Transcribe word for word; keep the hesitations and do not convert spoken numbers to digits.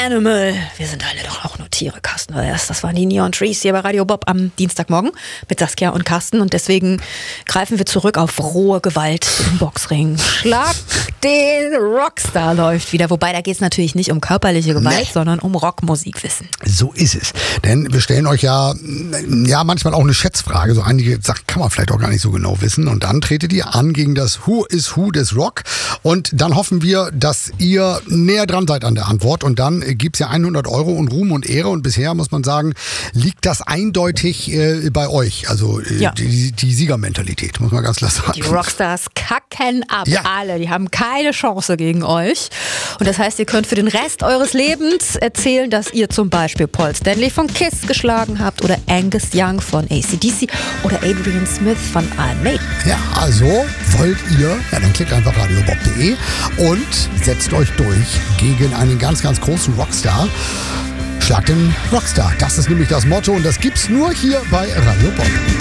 Animal. Wir sind alle doch auch nur Tiere, Carsten. Das waren die Neon Trees hier bei Radio Bob am Dienstagmorgen mit Saskia und Carsten. Und deswegen greifen wir zurück auf rohe Gewalt im Boxring. Schlag den Rockstar läuft wieder. Wobei, da geht es natürlich nicht um körperliche Gewalt, nee, sondern um Rockmusikwissen. So ist es. Denn wir stellen euch ja, ja manchmal auch eine Schätzfrage. So einige Sachen kann man vielleicht auch gar nicht so genau wissen. Und dann tretet ihr an gegen das Who is Who des Rock. Und dann hoffen wir, dass ihr näher dran seid an der Antwort. Und dann gibt es ja hundert Euro und Ruhm und Ehre. Und bisher, muss man sagen, liegt das eindeutig äh, bei euch. Also äh, ja. die, die Siegermentalität, muss man ganz klar sagen. Die Rockstars kacken ab, ja. alle. Die haben keine Chance gegen euch. Und das heißt, ihr könnt für den Rest eures Lebens erzählen, dass ihr zum Beispiel Paul Stanley von Kiss geschlagen habt oder Angus Young von A C D C oder Adrian Smith von Iron Maiden. Ja, also wollt ihr, ja, dann klickt einfach radiobob punkt de und setzt euch durch gegen einen ganz, ganz großen Rockstar. Schlagt den Rockstar. Das ist nämlich das Motto und das gibt's nur hier bei Radio Bob.